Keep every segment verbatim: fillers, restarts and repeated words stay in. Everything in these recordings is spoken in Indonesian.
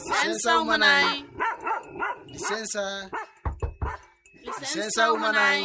Licença umanai. Licença. Licença umanai.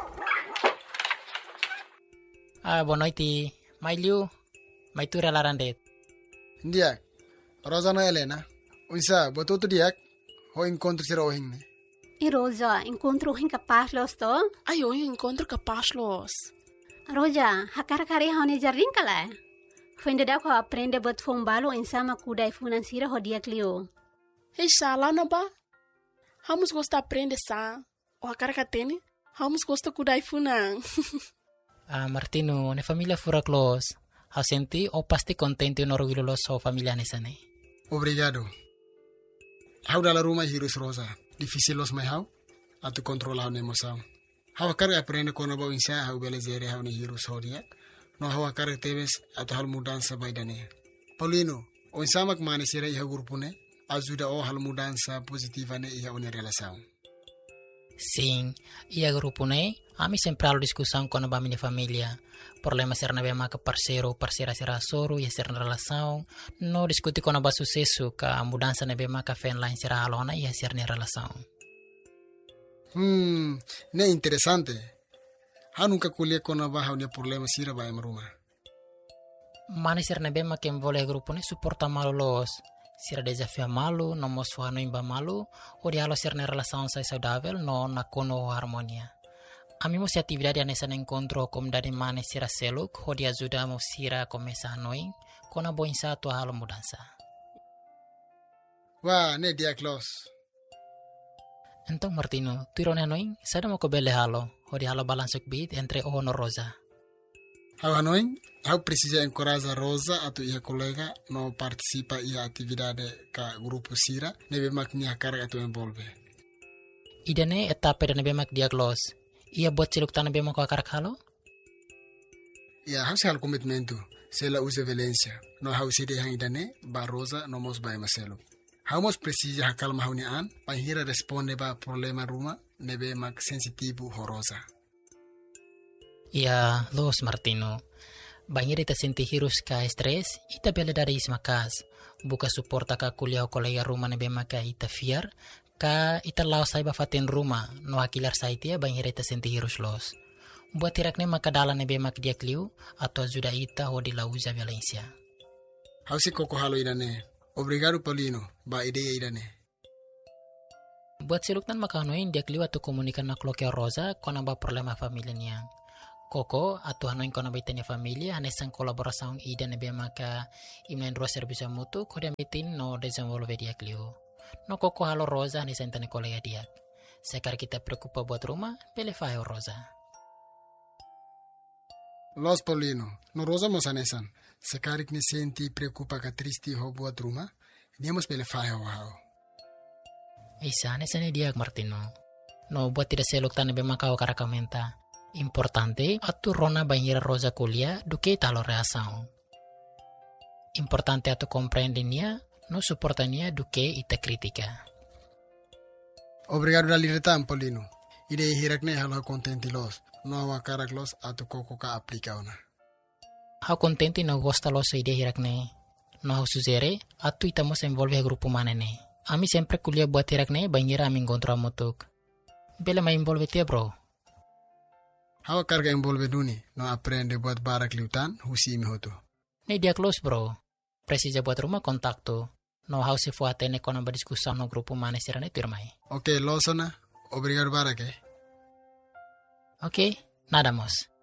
Ah, boa noite. Mai Liu, mai tu relarandet. Ndiak. Rosana Helena. Unsa, botou tu diak. Ho encontro sira ohing ne. E Rosa, encontro hin capaz los to? Ai, eu encontro capaz los. Rosa, hakar kari haune jarring kala. Fende da ko aprende bot fombalo insama kudai financiera hodia clio. Hei, shalana ba? Vamos gostar aprender sa. O a cara catene, vamos gostar kudai funang. Ah, Martino, ne familia fura close. Hau senti o pasti contente no orgulho los so familia nesane. Obrigado. Hau dala rumah hirus Rosa. Difícil los mai hau. Atu controla hau emoção. Hau akar aprende kono ba insa hau belezere hau ni hirus hodia. No hau akar tebes atu hal mudança baidane. Paulino, o insamak mane sira iha grupune. Ajuda o hal mudança positiva ne iha une relação. Sim, ia grupo ne, ami sempre halo discussão com a minha família. Problema ser na bema que parceiro, parceira será soro, ia ser na relação. No discutir com a sucesso que a mudança na bema que fen lá será alona, ia ser na relação. Hmm, ne interessante. Ha nunca colhe com a barra o problema sira ba emruma. Mane ser na bema que envolve grupo ne suporta malo los. Sira desafio malu, no mosfa no imba malu, o dialo ser na relação sai saudável, no na kono harmonia. Ami mo si atividade nessa encontro como dari mane sira seluk, o dia ajuda mo sira começar noi, com a boa insa tua halo mudança. Wah, ne dia close. Então Martino, tu irone noi, sada mo ko bele halo, o dia halo balansuk bit entre o no Rosa. Hau hanoi, hau precisa encorajar Rosa atau ia colega no participa ia atividade ka grupo sira, nebe mak nia carga tu envolve. Idane etapa da nebe mak diaglos. Ia buat ciluk tanah bema ko akar halo? Ia hau sehal komitmentu, sela usa violência. No hau sidi hang idane, ba Rosa no mos ba emaselo. Hau mos precisa hakal mahau ni an, pa hira responde ba problema ruma, nebe mak sensitivo ho Rosa. Ia, los Martino. Banyak ita senti hirus ka stres, ita bela dari ismakas. Buka suporta ka kuliah o kolega rumah nebe maka ita fiar, ka ita lao saiba fatin rumah, no akilar saitia banyak ita senti hirus los. Buat tirakne maka dala nebe mak dia kliu, atau juda ita ho di lauza Valencia. Hau si koko halo idane. Obrigado Paulino, ba ideia idane. Buat siluktan maka hanoin dia kliu atau komunikan na kloke Rosa, kona ba problema familia niang. Koko atau hanoin kona baitanya familia hanesan kolaboração ida nebe maka imnen dua serviço mutu kode mitin no desenvolve dia kliu. No koko halo Rosa hanesan tane kolega dia. Sekar kita preocupa buat rumah, pele faio Rosa. Los Paulino, no Rosa mos hanesan. Sekarik ni senti preocupa ka tristi ho buat rumah, niamos pele faio hao. Isa hanesan dia Martino. No buat tidak seluk tane nebe maka o karakamenta. Importante atu rona banhira Rosa kuliah duke talo reação. Importante atu compreendinia no suportania duke ita kritika. Obrigado da liretan Paulino. Ide hirakne halo contenti los. No awa karak los atu koko ka aplika ona. Hau contenti no gosta los ide hirakne. No hau suzere atu ita mos envolve grupo manene. Ami sempre kuliah buat hirakne banhira ami encontro amutuk. Bele ma envolve tia bro. Hau carga envolve duni, no aprende buat barak liutan, husi imi hotu. Ne dia close bro. Precisa buat rumah kontakto. No hau se fuate ne kona berdiskussão no grupo mane sirane turmai. Ok, losona. Obrigado barak eh. Ok, nada mos.